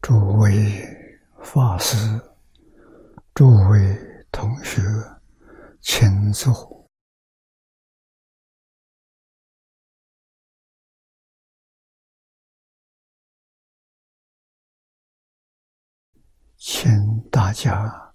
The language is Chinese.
诸位法师、诸位同学，请坐。请大家